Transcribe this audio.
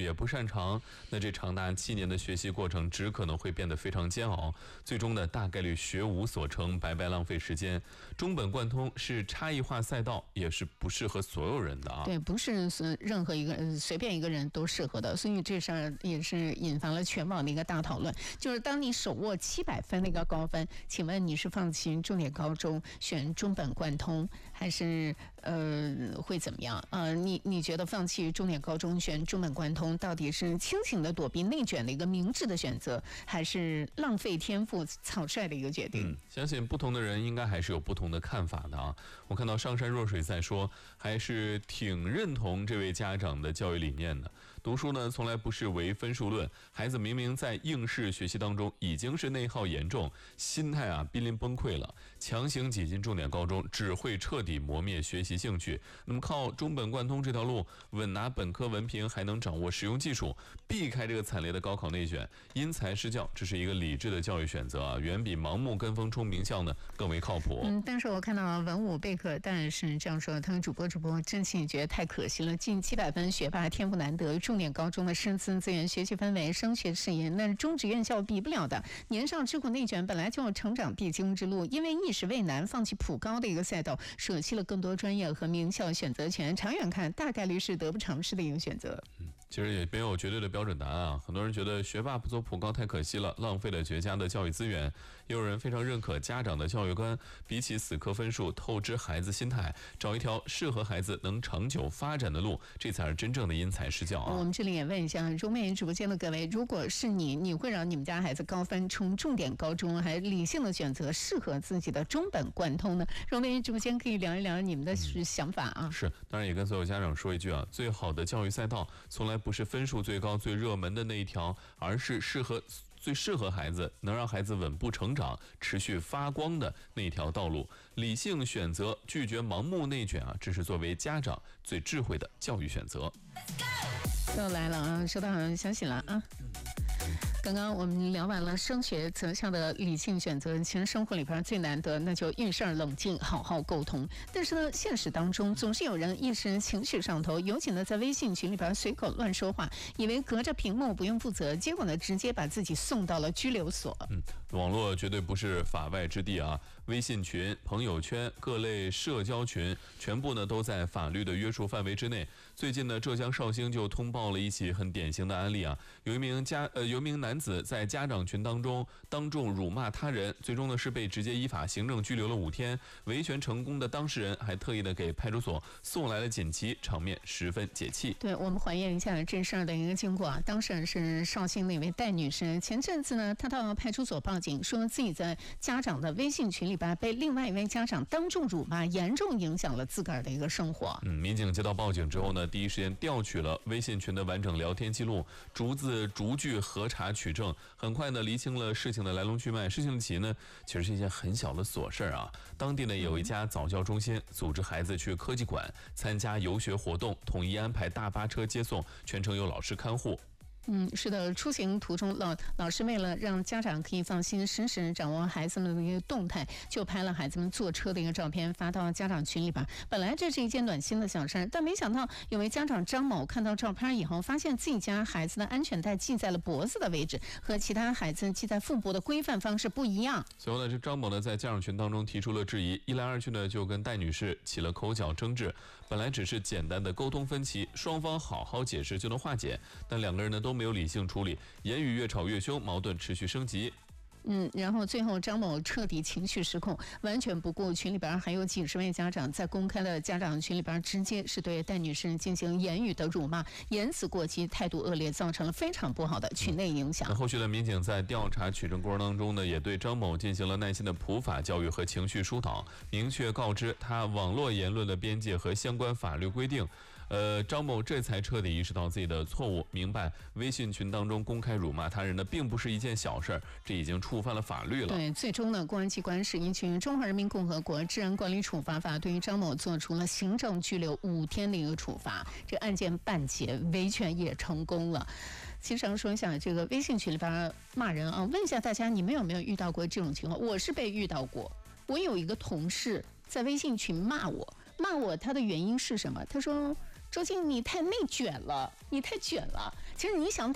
也不擅长，那这长达7年的学习过程只可能会变得非常煎熬，最终呢大概率学无所成，白白浪费时间。中本贯通是差异化赛道，也是不适合所有人的啊。 对，不是任何一个随便一个人都适合的，所以这事儿也是引发了全网的一个大讨论。就是当你手握700分的一个高分，请问你是放弃重点高中选中本贯通，还是会怎么样？你觉得放弃重点高中选中本贯通，到底是清醒的躲避内卷的一个明智的选择，还是浪费天赋草率的一个决定？ 相信不同的人应该还是有不同的看法的啊。我看到上善若水在说，还是挺认同这位家长的教育理念的。读书呢，从来不是唯分数论，孩子明明在应试学习当中已经是内耗严重，心态濒临崩溃了，强行挤进重点高中，只会彻底磨灭学习兴趣。那么靠中本贯通这条路，稳拿本科文凭，还能掌握实用技术，避开这个惨烈的高考内卷，因材施教，这是一个理智的教育选择啊，远比盲目跟风冲名校呢更为靠谱。 但是我看到文武贝壳但是这样说，他们主播真心觉得太可惜了，近700分学霸天赋难得，重点高中的师资资源、学习氛围、升学视野，那中职院校比不了的。年少吃苦内卷本来就有成长必经之路，因为一时为难，放弃普高的一个赛道，舍弃了更多专业和名校选择权，长远看大概率是得不偿失的一个选择。 其实也没有绝对的标准答案啊。很多人觉得学霸不走普高太可惜了，浪费了绝佳的教育资源；也有人非常认可家长的教育观，比起死磕分数，透支孩子心态，找一条适合孩子能长久发展的路，这才是真正的因材施教啊。 我们这里也问一下融媒直播间的各位，如果是你会让你们家孩子高分冲重点高中，还理性的选择适合自己的中本贯通呢？融媒直播间可以聊一聊你们的想法啊。 是，当然也跟所有家长说一句啊，最好的教育赛道从来不是分数最高最热门的那一条，而是最适合孩子，能让孩子稳步成长、持续发光的那条道路。理性选择，拒绝盲目内卷啊，这是作为家长最智慧的教育选择。 又来了啊，收到消息了啊。刚刚我们聊完了升学择校的理性选择，其实生活里边最难得那就遇事儿冷静，好好沟通。但是呢，现实当中总是有人一时情绪上头，尤其呢在微信群里边随口乱说话，以为隔着屏幕不用负责，结果呢直接把自己送到了拘留所。 网络绝对不是法外之地啊！微信群、朋友圈、各类社交群，全部呢都在法律的约束范围之内。最近呢，浙江绍兴就通报了一起很典型的案例啊，有一名男子在家长群当中当众辱骂他人，最终呢是被直接依法行政拘留了5天。维权成功的当事人还特意的给派出所送来了锦旗，场面十分解气。 对，我们还原一下这事儿的一个经过啊。当事人是绍兴那位戴女士，前阵子呢，她到派出所报警，说自己在家长的微信群里边被另外一位家长当众辱骂，严重影响了自个儿的一个生活。 民警接到报警之后呢，第一时间调取了微信群的完整聊天记录，逐字逐句核查取证，很快呢厘清了事情的来龙去脉。事情的起因呢，其实是一件很小的琐事啊。当地呢有一家早教中心组织孩子去科技馆参加游学活动，统一安排大巴车接送，全程由老师看护。 是的，出行途中老师为了让家长可以放心实时掌握孩子们的一个动态，就拍了孩子们坐车的一个照片发到家长群里边。本来这是一件暖心的小事，但没想到有位家长张某看到照片以后，发现自己家孩子的安全带系在了脖子的位置，和其他孩子系在腹部的规范方式不一样。 随后呢，这张某呢在家长群当中提出了质疑，一来二去呢就跟戴女士起了口角争执。本来只是简单的沟通分歧，双方好好解释就能化解，但两个人呢都没有理性处理，言语越吵越凶，矛盾持续升级。 然后最后张某彻底情绪失控，完全不顾群里边还有几十位家长，在公开的家长群里边直接是对戴女士进行言语的辱骂，言辞过激，态度恶劣，造成了非常不好的群内影响。 后续的民警在调查取证过程当中呢，也对张某进行了耐心的普法教育和情绪疏导，明确告知他网络言论的边界和相关法律规定。张某这才彻底意识到自己的错误，明白微信群当中公开辱骂他人的并不是一件小事，这已经触犯了法律了。 对，最终呢，公安机关是依据《中华人民共和国治安管理处罚法》对于张某做出了行政拘留5天的一个处罚。这案件办结，维权也成功了。其实说一下这个微信群里边骂人啊，问一下大家，你们有没有遇到过这种情况？我是被遇到过，我有一个同事在微信群骂我，他的原因是什么？他说周静你太内卷了，你太卷了。其实你想